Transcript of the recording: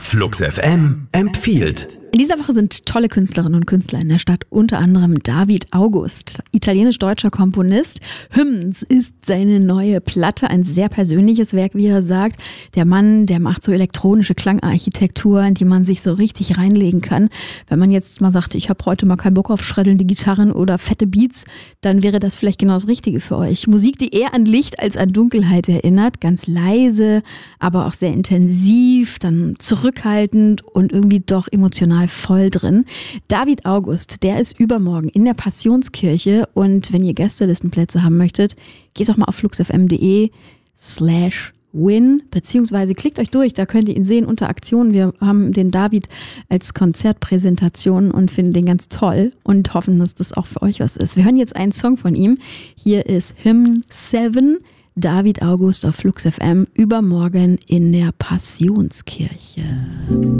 Flux FM empfiehlt. In dieser Woche sind tolle Künstlerinnen und Künstler in der Stadt, unter anderem David August, italienisch-deutscher Komponist. Hymns ist seine neue Platte, ein sehr persönliches Werk, wie er sagt. Der Mann, der macht so elektronische Klangarchitektur, in die man sich so richtig reinlegen kann. Wenn man jetzt mal sagt, ich habe heute mal keinen Bock auf schreddelnde Gitarren oder fette Beats, dann wäre das vielleicht genau das Richtige für euch. Musik, die eher an Licht als an Dunkelheit erinnert, ganz leise, aber auch sehr intensiv, dann zurückhaltend und irgendwie doch emotional voll drin. David August, der ist übermorgen in der Passionskirche und wenn ihr Gästelistenplätze haben möchtet, geht doch mal auf fluxfm.de/win, beziehungsweise klickt euch durch, da könnt ihr ihn sehen unter Aktionen. Wir haben den David als Konzertpräsentation und finden den ganz toll und hoffen, dass das auch für euch was ist. Wir hören jetzt einen Song von ihm. Hier ist Hymn 7, David August auf Flux FM, übermorgen in der Passionskirche.